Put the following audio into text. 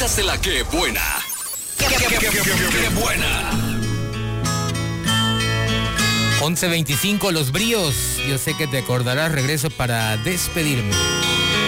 podcast de La Que Buena. ¡Qué buena! 11:25, Los Bríos. Yo sé que te acordarás, regreso para despedirme.